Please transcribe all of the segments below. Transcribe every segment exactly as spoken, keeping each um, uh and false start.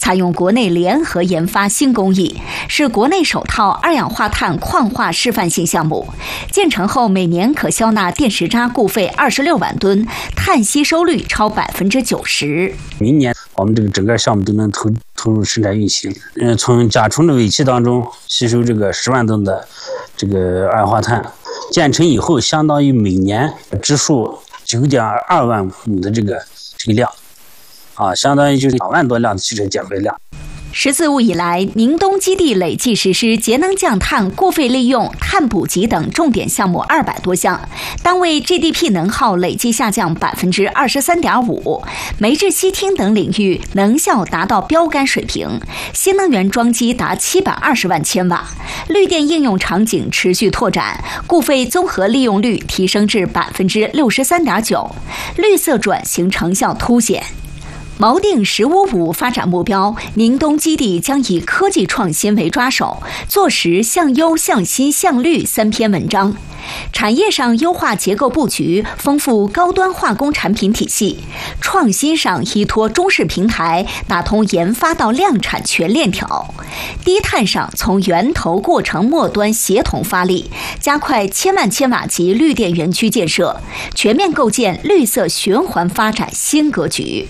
采用国内联合研发新工艺，是国内首套二氧化碳矿化示范性项目。建成后，每年可消纳电石渣固废二十六万吨，碳吸收率超百分之九十。 明年我们这个整个项目都能投投入生产运行。嗯，从甲虫的尾气当中吸收这个十万吨的这个二氧化碳，建成以后，相当于每年植树九点二万亩的这个这个量，啊，相当于就是两万多辆的汽车减废量。 十四五以来，宁东基地累计实施节能降碳、固废利用、碳捕集等重点项目二百多项，单位 G D P 能耗累计下降百分之二十三点五，煤制烯烃等领域能效达到标杆水平，新能源装机达七百二十万千瓦，绿电应用场景持续拓展，固废综合利用率提升至百分之六十三点九，绿色转型成效凸显。锚定“十五五”发展目标，宁东基地将以科技创新为抓手，做实向优、向新、向绿三篇文章。产业上优化结构布局，丰富高端化工产品体系；创新上依托中式平台，打通研发到量产全链条；低碳上从源头过程末端协同发力，加快千万千瓦级绿电园区建设，全面构建绿色循环发展新格局。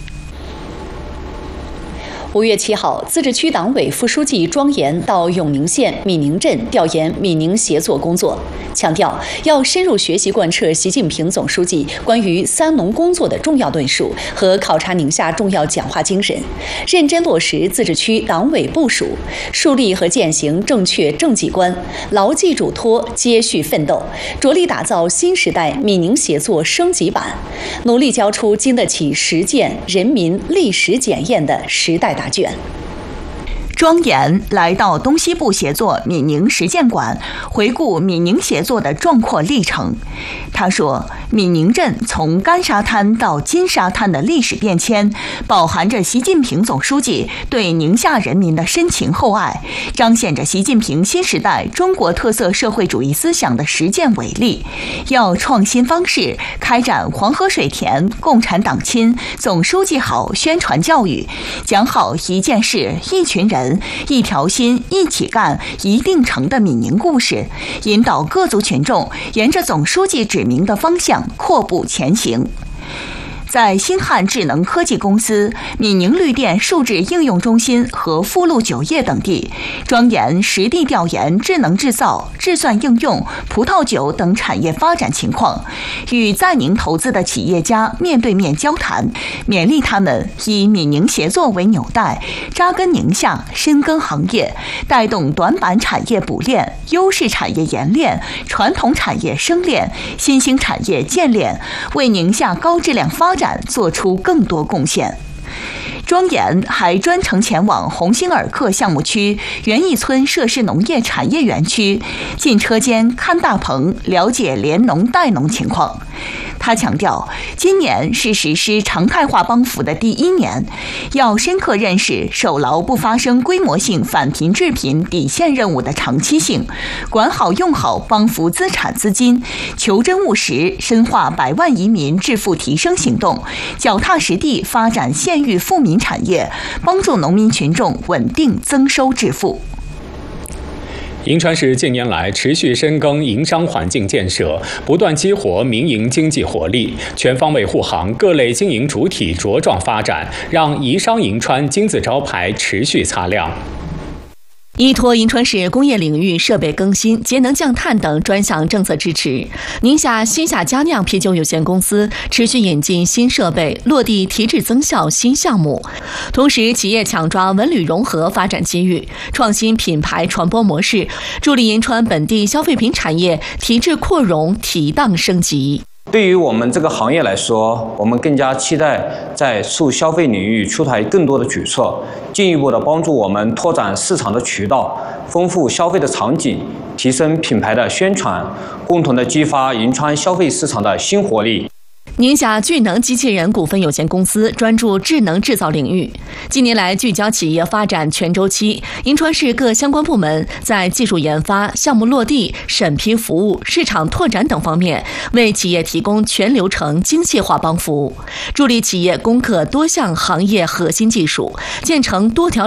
五月七号，自治区党委副书记庄严到永宁县闽宁镇调研闽宁协作工作，强调要深入学习贯彻习近平总书记关于三农工作的重要论述和考察宁夏重要讲话精神，认真落实自治区党委部署，树立和践行正确政绩观，牢记嘱托，接续奋斗，着力打造新时代闽宁协作升级版，努力交出经得起实践、人民历史检验的时代答卷。 庄严来到东西部协作闽宁实践馆，回顾闽宁协作的壮阔历程。他说，闽宁镇从干沙滩到金沙滩的历史变迁，饱含着习近平总书记对宁夏人民的深情厚爱，彰显着习近平新时代中国特色社会主义思想的实践伟力。要创新方式开展黄河水田、共产党亲、总书记好宣传教育，讲好一件事、一群人、一条心、一起干、一定成的闽宁故事，引导各族群众沿着总书记指明的方向阔步前行。在新汉智能科技公司、闽宁绿电数字应用中心和富路酒业等地，庄严实地调研智能制造、智算应用、葡萄酒等产业发展情况，与在宁投资的企业家面对面交谈，勉励他们以闽宁协作为纽带，扎根宁夏，深耕行业，带动短板产业补练、优势产业研练、传统产业生练、新兴产业建练，为宁夏高质量发展做出更多贡献。庄严还专程前往鸿星尔克项目区园艺村设施农业产业园区，进车间看大棚，了解联农带农情况。他强调，今年是实施常态化帮扶的第一年，要深刻认识守牢不发生规模性反贫致贫底线任务的长期性，管好用好帮扶资产资金，求真务实，深化百万移民致富提升行动，脚踏实地发展县域富民产业，帮助农民群众稳定增收致富。 银川市近年来持续深耕营商环境建设，不断激活民营经济活力，全方位护航各类经营主体茁壮发展，让宜商银川金字招牌持续擦亮。 依托银川市工业领域设备更新、节能降碳等专项政策支持，宁夏新夏佳酿啤酒有限公司持续引进新设备，落地提质增效新项目。同时，企业抢抓文旅融合发展机遇，创新品牌传播模式，助力银川本地消费品产业提质扩容、提档升级。 对于我们这个行业来说，我们更加期待在促消费领域出台更多的举措，进一步的帮助我们拓展市场的渠道，丰富消费的场景，提升品牌的宣传，共同的激发银川消费市场的新活力。 宁夏聚能机器人股份有限公司专注智能制造领域，近年来聚焦企业发展全周期，银川市各相关部门在技术研发、项目落地、审批服务、市场拓展等方面，为企业提供全流程精细化帮扶，助力企业攻克多项行业核心技术，建成多条